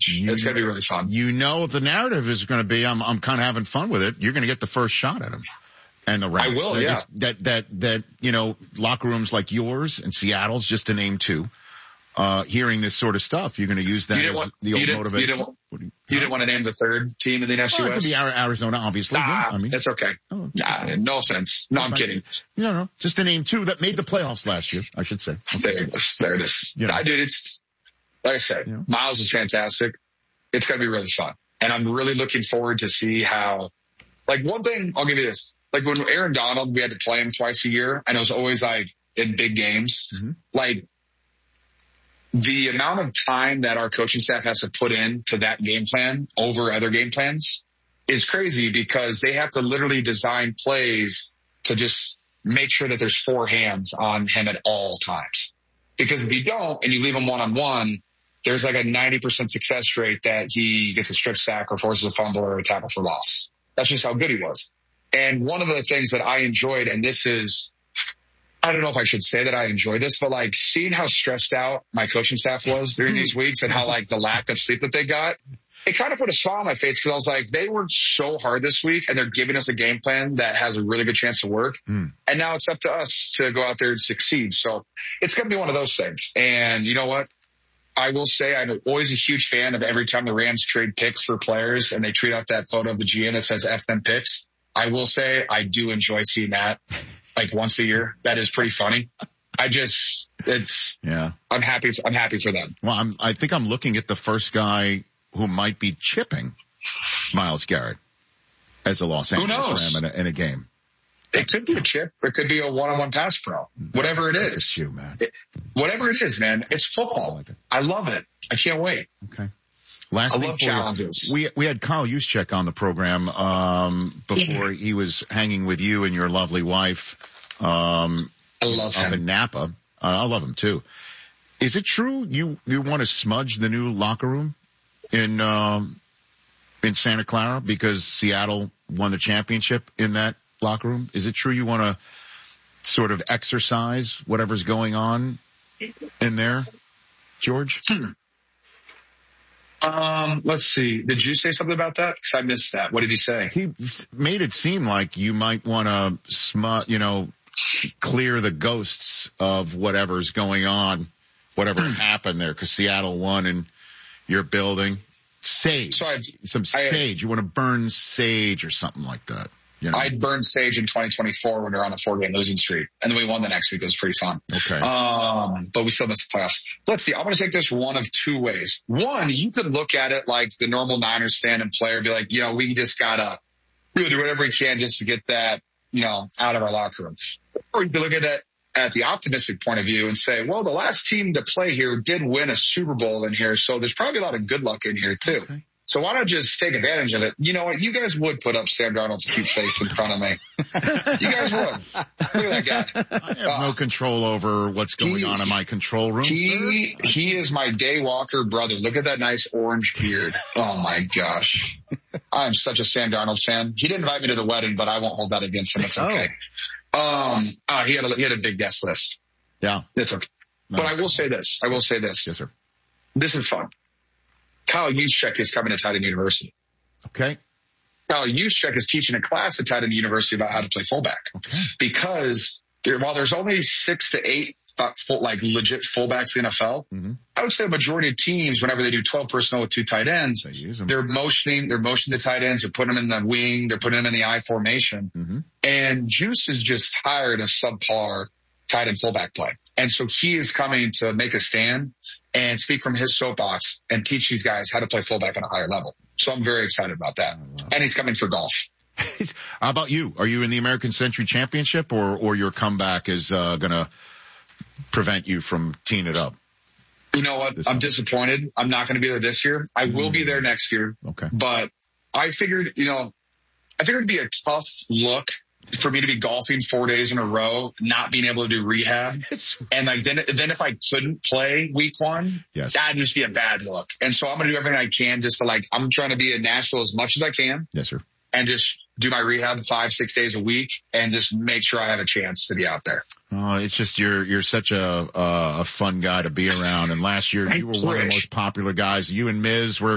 much. It's going to be really fun. You know, the narrative is going to be, I'm kind of having fun with it. You're going to get the first shot at him. And the Rams. I will, yeah. That, you know, locker rooms like yours and Seattle's, just to name two, hearing this sort of stuff, you're going to use that as the old motivation. You didn't want to name the third team in the NFC West? It West? could be Arizona, obviously. Nah, I mean, that's okay. Oh, no offense. No, I'm kidding. No. Just to name two that made the playoffs last year, I should say. Okay. There it is. You know. Dude, it's, like I said, Miles is fantastic. It's going to be really fun. And I'm really looking forward to see how, like, one thing, I'll give you this. Like when Aaron Donald, we had to play him twice a year, and it was always like in big games. Mm-hmm. Like the amount of time that our coaching staff has to put into that game plan over other game plans is crazy, because they have to literally design plays to just make sure that there's four hands on him at all times. Because if you don't and you leave him one-on-one, there's like a 90% success rate that he gets a strip sack or forces a fumble or a tackle for loss. That's just how good he was. And one of the things that I enjoyed, and this is, I don't know if I should say that I enjoyed this, but like seeing how stressed out my coaching staff was during these weeks and how like the lack of sleep that they got, it kind of put a smile on my face, because I was like, they worked so hard this week and they're giving us a game plan that has a really good chance to work. And now it's up to us to go out there and succeed. So it's going to be one of those things. And you know what? I will say I'm always a huge fan of every time the Rams trade picks for players and they tweet out that photo of the GM that says F them picks. I will say I do enjoy seeing that like once a year. That is pretty funny. I'm happy for them. Well, I think I'm looking at the first guy who might be chipping Myles Garrett as a Los Angeles Ram in a game. It could be a chip. It could be a one-on-one pass pro. Whatever it is. It's you, man. Whatever it is, man. It's football. I love it. I can't wait. Okay. Last thing challenges. We had Kyle Juszczyk on the program before he was hanging with you and your lovely wife I love him. up in Napa. I love him too. Is it true you want to smudge the new locker room in Santa Clara because Seattle won the championship in that locker room? Is it true you want to sort of exercise whatever's going on in there, George? Let's see. Did you say something about that? Because I missed that. What did he say? He made it seem like you might want to, clear the ghosts of whatever's going on, whatever happened there, because Seattle won in your building. Sage. Sage. You want to burn sage or something like that. You know? I'd burned sage in 2024 when we were on a 4-game losing streak. And then we won the next week. It was pretty fun. Okay. But we still missed the playoffs. Let's see. I'm going to take this one of two ways. One, you could look at it like the normal Niners fan and player, be like, we just got to really do whatever we can just to get that, out of our locker room. Or you could look at it at the optimistic point of view and say, well, the last team to play here did win a Super Bowl in here, so there's probably a lot of good luck in here too. Okay. So why not just take advantage of it? You know what? You guys would put up Sam Darnold's cute face in front of me. You guys would. Look at that guy. I have no control over what's going on in my control room. He is my Daywalker brother. Look at that nice orange beard. Oh my gosh. I'm such a Sam Darnold fan. He didn't invite me to the wedding, but I won't hold that against him. It's okay. He had a big guest list. Yeah. It's okay. Nice. But I will say this. Yes, sir. This is fun. Kyle Juszczyk is coming to Titan University. Okay. Kyle Juszczyk is teaching a class at Titan University about how to play fullback. Okay. Because while there's only 6 to 8 legit fullbacks in the NFL, I would say a majority of teams, whenever they do 12 personnel with 2 tight ends, they're motioning the tight ends, they're putting them in the wing, they're putting them in the I formation. And Juice is just tired of subpar tight end fullback play. And so he is coming to make a stand and speak from his soapbox and teach these guys how to play fullback on a higher level. So I'm very excited about that. And he's coming for golf. How about you? Are you in the American Century Championship or your comeback is going to prevent you from teeing it up? You know what? I'm disappointed. I'm not going to be there this year. I will be there next year. Okay. But I figured it'd be a tough look for me to be golfing 4 days in a row, not being able to do rehab. And then if I couldn't play week 1, that'd just be a bad look. And so I'm going to do everything I can just to I'm trying to be in Nashville as much as I can. Yes, sir. And just do my rehab 5-6 days a week and just make sure I have a chance to be out there. Oh, it's just you're such a fun guy to be around. And last year you were one of the most popular guys. You and Miz were